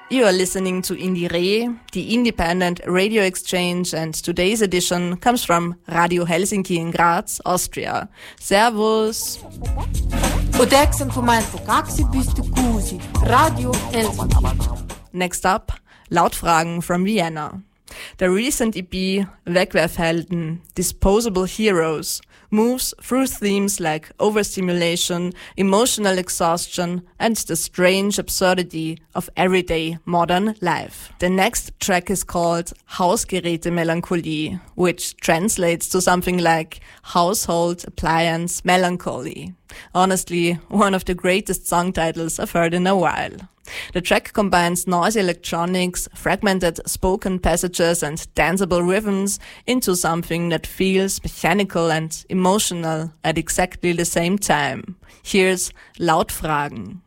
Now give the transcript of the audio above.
You are listening to Indire, the independent radio exchange, and today's edition comes from Radio Helsinki in Graz, Austria. Servus! 92,6 Radio Helsinki. Next up, Lautfragen from Vienna. The recent EP, Wegwerfhelden, Disposable Heroes, moves through themes like overstimulation, emotional exhaustion, and the strange absurdity of everyday modern life. The next track is called Hausgeräte-Melancholie, which translates to something like household appliance melancholy. Honestly, one of the greatest song titles I've heard in a while. The track combines noisy electronics, fragmented spoken passages and danceable rhythms into something that feels mechanical and emotional at exactly the same time. Here's Lautfragen.